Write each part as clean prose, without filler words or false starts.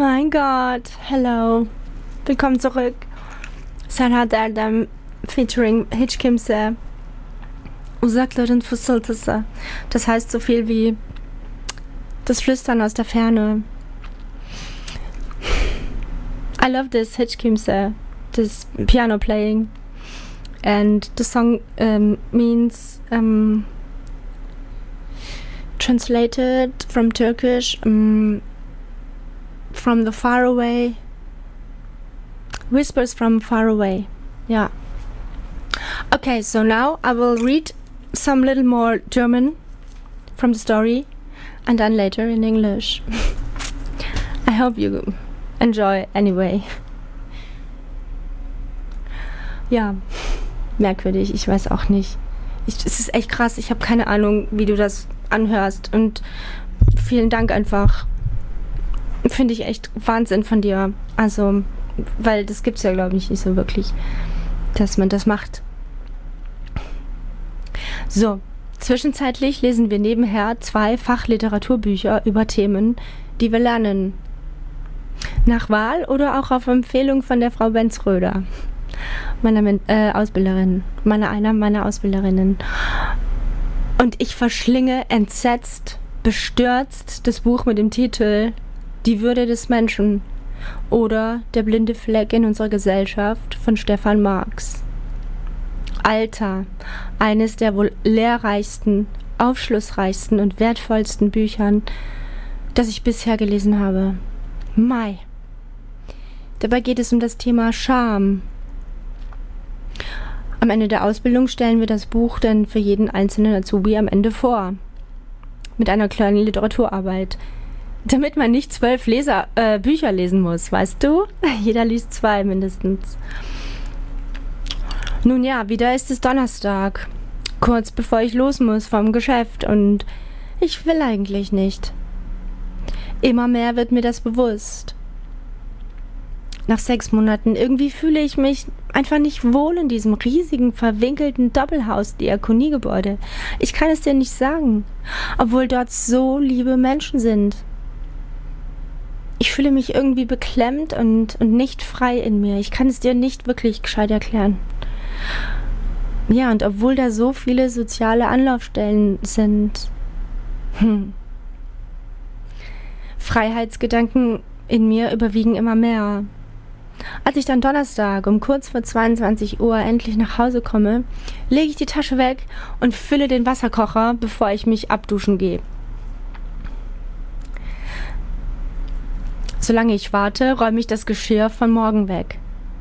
mein Gott, hello. Willkommen zurück. Sana Derdem featuring Hiç Kimse. Uzakların fısıltısı. Das heißt so viel wie das Flüstern aus der Ferne. I love this Hiç Kimse, this piano playing. And the song means, translated from Turkish, from the far away, whispers from far away. Yeah. Okay, so now I will read some little more German from the story and then later in English. I hope you enjoy anyway. Ja, merkwürdig, ich weiß auch nicht. Es ist echt krass, ich habe keine Ahnung, wie du das anhörst und vielen Dank einfach. Finde ich echt Wahnsinn von dir. Also, weil das gibt's ja, glaube ich, nicht so wirklich, dass man das macht. So, zwischenzeitlich lesen wir nebenher 2 Fachliteraturbücher über Themen, die wir lernen. Nach Wahl oder auch auf Empfehlung von der Frau Benz-Röder, meiner Ausbilderin, einer meiner Ausbilderinnen. Und ich verschlinge entsetzt, bestürzt das Buch mit dem Titel Die Würde des Menschen oder Der blinde Fleck in unserer Gesellschaft von Stefan Marx. Alter, eines der wohl lehrreichsten, aufschlussreichsten und wertvollsten Büchern, das ich bisher gelesen habe. Mai. Dabei geht es um das Thema Scham. Am Ende der Ausbildung stellen wir das Buch dann für jeden einzelnen Azubi am Ende vor. Mit einer kleinen Literaturarbeit. Damit man nicht 12 Bücher lesen muss, weißt du? Jeder liest 2 mindestens. Nun ja, wieder ist es Donnerstag. Kurz bevor ich los muss vom Geschäft und ich will eigentlich nicht. Immer mehr wird mir das bewusst. Nach 6 Monaten irgendwie fühle ich mich einfach nicht wohl in diesem riesigen, verwinkelten Doppelhaus-Diakoniegebäude. Ich kann es dir nicht sagen, obwohl dort so liebe Menschen sind. Ich fühle mich irgendwie beklemmt und nicht frei in mir. Ich kann es dir nicht wirklich gescheit erklären. Ja, und obwohl da so viele soziale Anlaufstellen sind, Freiheitsgedanken in mir überwiegen immer mehr. Als ich dann Donnerstag um kurz vor 22 Uhr endlich nach Hause komme, lege ich die Tasche weg und fülle den Wasserkocher, bevor ich mich abduschen gehe. Solange ich warte, räume ich das Geschirr von morgen weg.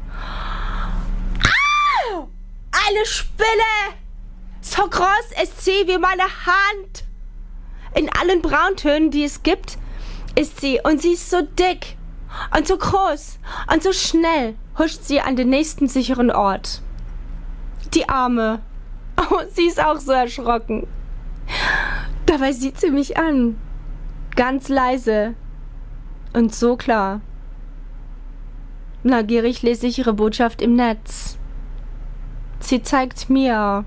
Ah! Eine Spinne! So groß ist sie wie meine Hand! In allen Brauntönen, die es gibt, ist sie und sie ist so dick und so groß und so schnell huscht sie an den nächsten sicheren Ort. Die Arme. Oh, sie ist auch so erschrocken. Dabei sieht sie mich an. Ganz leise. Und so klar. Neugierig lese ich ihre Botschaft im Netz. Sie zeigt mir: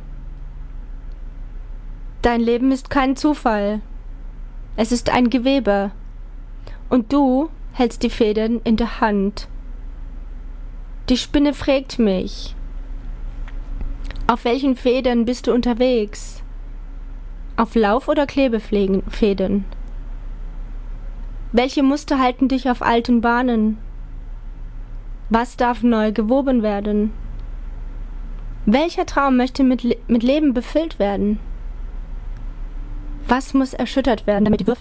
Dein Leben ist kein Zufall. Es ist ein Gewebe. Und du hältst die Fäden in der Hand. Die Spinne fragt mich: Auf welchen Fäden bist du unterwegs? Auf Lauf- oder Klebefäden? Welche Muster halten dich auf alten Bahnen? Was darf neu gewoben werden? Welcher Traum möchte mit Leben befüllt werden? Was muss erschüttert werden, damit die Würfel